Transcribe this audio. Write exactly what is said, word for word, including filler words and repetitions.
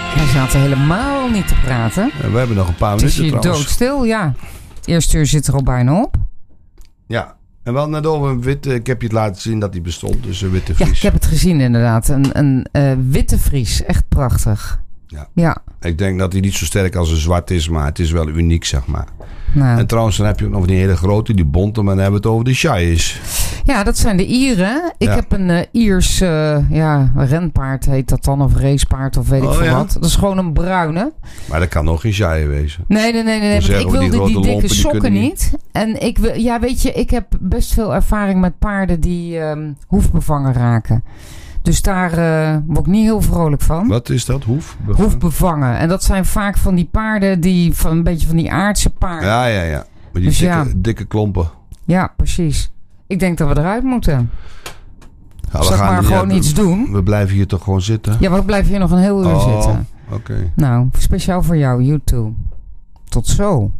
Wij zaten helemaal niet te praten. Ja, we hebben nog een paar Het minuten is hier trouwens. doodstil, ja. Het eerste uur zit er al bijna op. Ja, en wel net over een witte... Ik heb je het laten zien dat die bestond, dus een witte Ja, Fries. ik heb het gezien inderdaad. Een, een uh, witte Fries. Echt prachtig. Ja. Ja. Ik denk dat hij niet zo sterk als een zwart is, maar het is wel uniek, zeg maar. Nou. En trouwens, dan heb je ook nog die hele grote, die bonte, maar dan hebben we het over de Shires. Ja, dat zijn de Ieren. Ik Ja. heb een uh, Iers uh, ja, renpaard, heet dat dan, of racepaard, of weet ik Oh, veel ja? wat. Dat is gewoon een bruine. Maar dat kan nog geen Shire wezen. Nee, nee, nee, nee. Dan Want ik zeggen we, die wilde die, grote dikke lompen, die sokken kunnen niet. En ik wil, ja, weet je, ik heb best veel ervaring met paarden die um, hoefbevangen raken. Dus daar uh, word ik niet heel vrolijk van. Wat is dat? Hoef? Hoefbevangen. En dat zijn vaak van die paarden die van een beetje van die aardse paarden. Ja, ja, ja. Maar die Dus dikke, ja. dikke klompen. Ja, precies. Ik denk dat we eruit moeten. Ja, we Zal ik maar ja, gewoon we- iets doen? We blijven hier toch gewoon zitten? Ja, maar we blijven hier nog een heel uur Oh, zitten. oké. Nou, speciaal voor jou, YouTube. Tot zo.